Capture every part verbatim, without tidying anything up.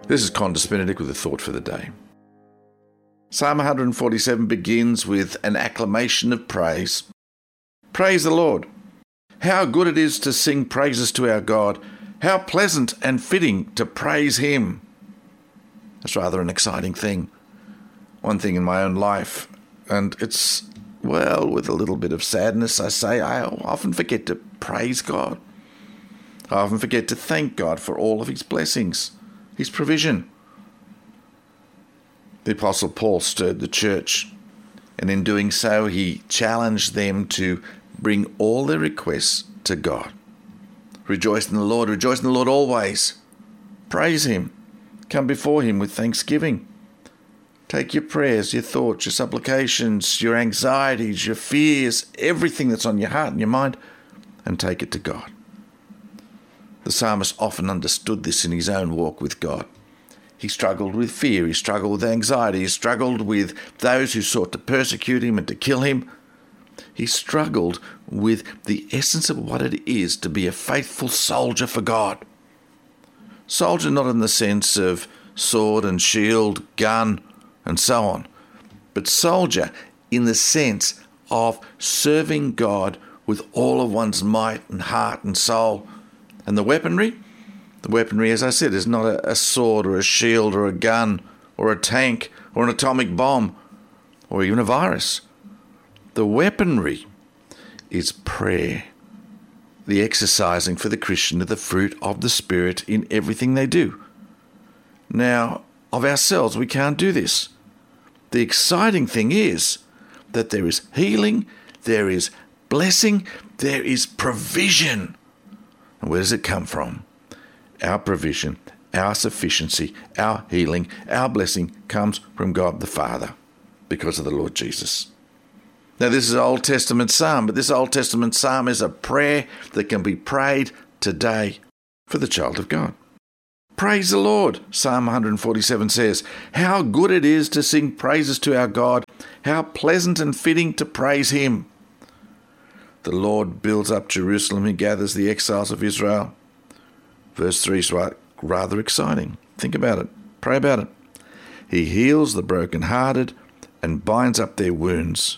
This is Qantas Benedict with a thought for the day. Psalm one forty-seven begins with an acclamation of praise. Praise the Lord. How good it is to sing praises to our God. How pleasant and fitting to praise Him. That's rather an exciting thing. One thing in my own life, and it's, well, with a little bit of sadness, I say, I often forget to praise God. I often forget to thank God for all of His blessings, His provision. The Apostle Paul stirred the church, and in doing so, he challenged them to bring all their requests to God. Rejoice in the Lord, rejoice in the Lord always. Praise Him. Come before Him with thanksgiving. Take your prayers, your thoughts, your supplications, your anxieties, your fears, everything that's on your heart and your mind, and take it to God. The psalmist often understood this in his own walk with God. He struggled with fear, he struggled with anxiety, he struggled with those who sought to persecute him and to kill him. He struggled with the essence of what it is to be a faithful soldier for God. Soldier not in the sense of sword and shield, gun, and so on, but soldier in the sense of serving God with all of one's might and heart and soul. And the weaponry? The weaponry, as I said, is not a, a sword or a shield or a gun or a tank or an atomic bomb or even a virus. The weaponry is prayer, the exercising for the Christian of the fruit of the Spirit in everything they do. Now, of ourselves, we can't do this. The exciting thing is that there is healing, there is blessing, there is provision. And where does it come from? Our provision, our sufficiency, our healing, our blessing comes from God the Father because of the Lord Jesus. Now, this is an Old Testament psalm, but this Old Testament psalm is a prayer that can be prayed today for the child of God. Praise the Lord, Psalm one forty-seven says. How good it is to sing praises to our God. How pleasant and fitting to praise Him. The Lord builds up Jerusalem. He gathers the exiles of Israel. Verse three is rather exciting. Think about it. Pray about it. He heals the brokenhearted and binds up their wounds.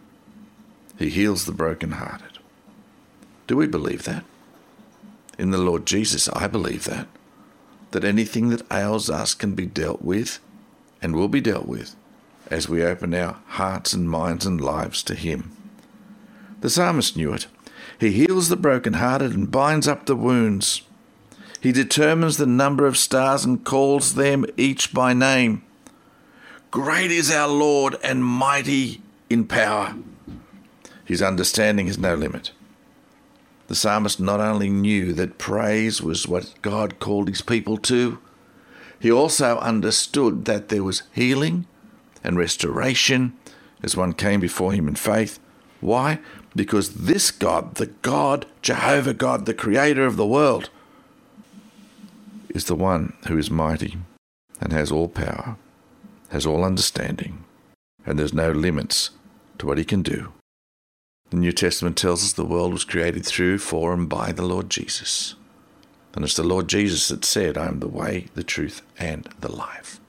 He heals the brokenhearted. Do we believe that? In the Lord Jesus, I believe that. That anything that ails us can be dealt with and will be dealt with as we open our hearts and minds and lives to Him. The psalmist knew it. He heals the brokenhearted and binds up the wounds. He determines the number of stars and calls them each by name. Great is our Lord and mighty in power. His understanding has no limit. The psalmist not only knew that praise was what God called His people to, he also understood that there was healing and restoration as one came before Him in faith. Why? Because this God, the God, Jehovah God, the Creator of the world, is the one who is mighty and has all power, has all understanding, and there's no limits to what He can do. The New Testament tells us the world was created through, for, and by the Lord Jesus. And it's the Lord Jesus that said, I am the way, the truth, and the life.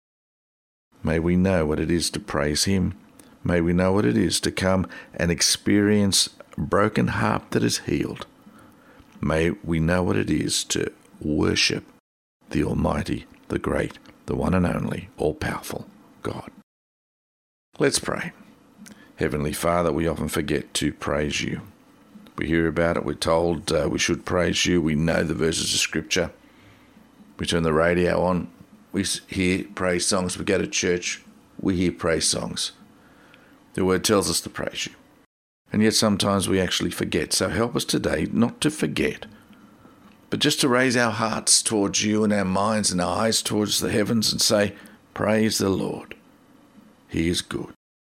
May we know what it is to praise Him. May we know what it is to come and experience a broken heart that is healed. May we know what it is to worship the Almighty, the great, the one and only, all-powerful God. Let's pray. Heavenly Father, we often forget to praise You. We hear about it, we're told uh, we should praise You, we know the verses of Scripture. We turn the radio on, we hear praise songs, we go to church, we hear praise songs. The Word tells us to praise You. And yet sometimes we actually forget. So help us today not to forget, but just to raise our hearts towards You and our minds and our eyes towards the heavens and say, praise the Lord. He is good.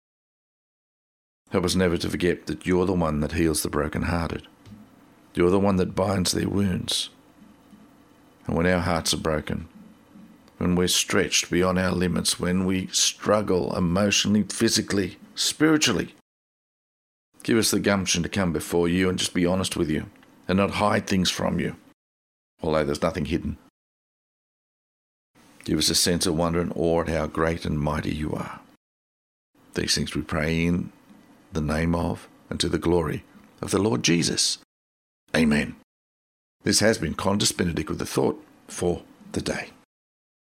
Help us never to forget that You're the one that heals the brokenhearted. You're the one that binds their wounds. And when our hearts are broken, when we're stretched beyond our limits, when we struggle emotionally, physically, spiritually, give us the gumption to come before You and just be honest with You and not hide things from You, although there's nothing hidden. Give us a sense of wonder and awe at how great and mighty you are. These things we pray in the name of and to the glory of the Lord Jesus. Amen. This has been Qantas Benedict with the thought for the day.